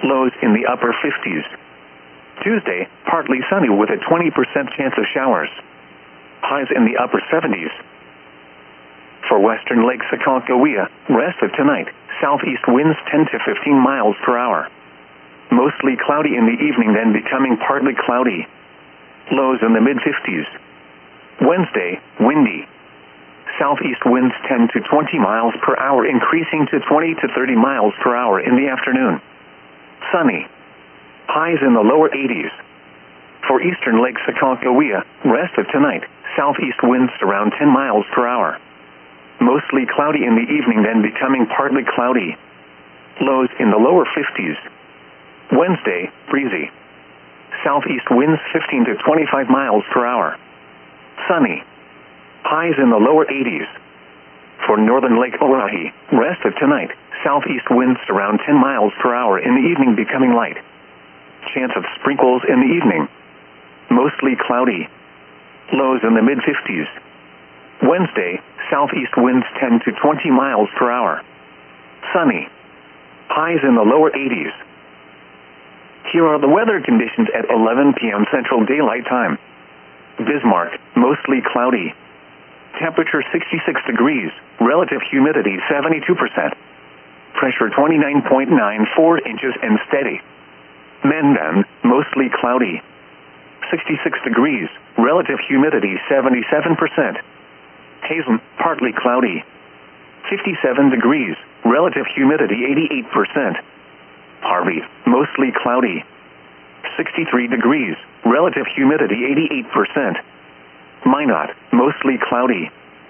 lows in the upper 50s. Tuesday, partly sunny with a 20% chance of showers. Highs in the upper 70s. For western Lake Sacagawea, rest of tonight, southeast winds 10 to 15 miles per hour. Mostly cloudy in the evening, then becoming partly cloudy. Lows in the mid-50s. Wednesday, windy. Southeast winds 10 to 20 miles per hour, increasing to 20 to 30 miles per hour in the afternoon. Sunny. Highs in the lower 80s. For eastern Lake Sacagawea, rest of tonight, southeast winds around 10 miles per hour. Mostly cloudy in the evening, then becoming partly cloudy. Lows in the lower 50s. Wednesday, breezy. Southeast winds 15 to 25 miles per hour. Sunny. Highs in the lower 80s. For northern Lake Oahe, rest of tonight, southeast winds around 10 miles per hour in the evening, becoming light. Chance of sprinkles in the evening. Mostly cloudy. Lows in the mid-50s. Wednesday, southeast winds 10 to 20 miles per hour. Sunny. Highs in the lower 80s. Here are the weather conditions at 11 p.m. Central Daylight Time. Bismarck, mostly cloudy. Temperature 66 degrees, relative humidity 72%. Pressure 29.94 inches and steady. Mandan, mostly cloudy. 66 degrees, relative humidity 77%. Hazen, partly cloudy. 57 degrees, relative humidity 88%. Harvey, mostly cloudy. 63 degrees, relative humidity 88%. Minot, mostly cloudy.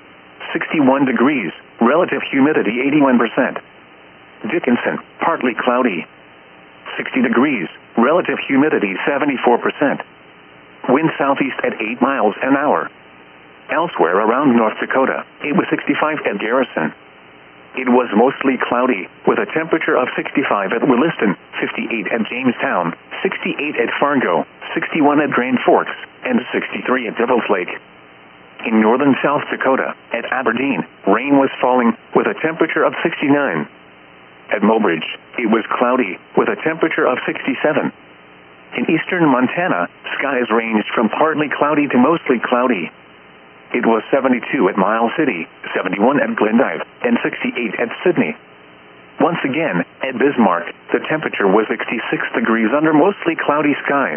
61 degrees, relative humidity 81%. Dickinson, partly cloudy. 60 degrees, relative humidity 74%. Wind southeast at 8 miles an hour. Elsewhere around North Dakota, it was 65 at Garrison. It was mostly cloudy, with a temperature of 65 at Williston, 58 at Jamestown, 68 at Fargo, 61 at Grand Forks, and 63 at Devil's Lake. In northern South Dakota, at Aberdeen, rain was falling, with a temperature of 69. At Mobridge, it was cloudy, with a temperature of 67. In eastern Montana, skies ranged from partly cloudy to mostly cloudy. It was 72 at Miles City, 71 at Glendive, and 68 at Sydney. Once again, at Bismarck, the temperature was 66 degrees under mostly cloudy skies.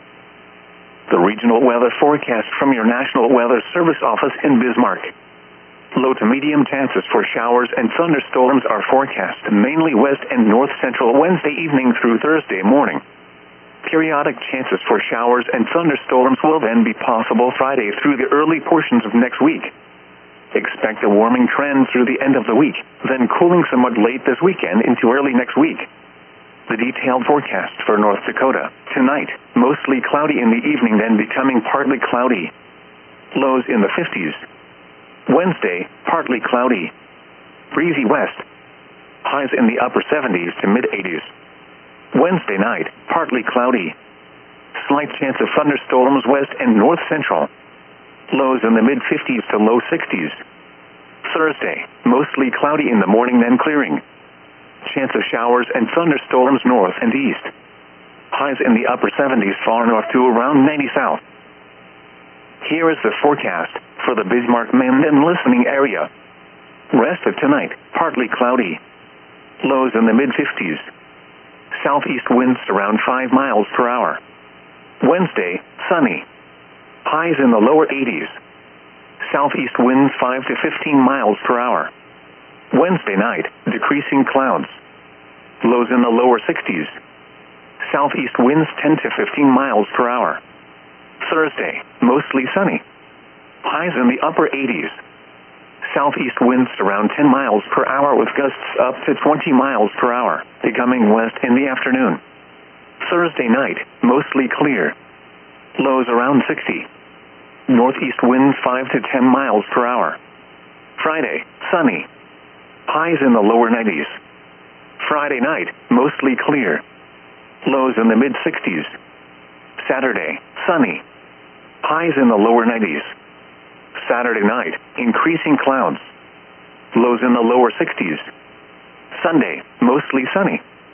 The regional weather forecast from your National Weather Service office in Bismarck. Low to medium chances for showers and thunderstorms are forecast mainly west and north central Wednesday evening through Thursday morning. Periodic chances for showers and thunderstorms will then be possible Friday through the early portions of next week. Expect a warming trend through the end of the week, then cooling somewhat late this weekend into early next week. The detailed forecast for North Dakota. Tonight, mostly cloudy in the evening, then becoming partly cloudy. Lows in the 50s. Wednesday, partly cloudy. Breezy west. Highs in the upper 70s to mid-80s. Wednesday night, partly cloudy. Slight chance of thunderstorms west and north central. Lows in the mid-50s to low 60s. Thursday, mostly cloudy in the morning, then clearing. Chance of showers and thunderstorms north and east. Highs in the upper 70s far north to around 90 south. Here is the forecast for the Bismarck-Mandan listening area. Rest of tonight, partly cloudy. Lows in the mid-50s. Southeast winds around 5 miles per hour. Wednesday, sunny. Highs in the lower 80s. Southeast winds 5 to 15 miles per hour. Wednesday night, decreasing clouds. Lows in the lower 60s. Southeast winds 10 to 15 miles per hour. Thursday, mostly sunny. Highs in the upper 80s. Southeast winds around 10 miles per hour with gusts up to 20 miles per hour, becoming west in the afternoon. Thursday night, mostly clear. Lows around 60. Northeast winds 5 to 10 miles per hour. Friday, sunny. Highs in the lower 90s. Friday night, mostly clear. Lows in the mid-60s. Saturday, sunny. Highs in the lower 90s. Saturday night, increasing clouds. Lows in the lower 60s. Sunday, mostly sunny.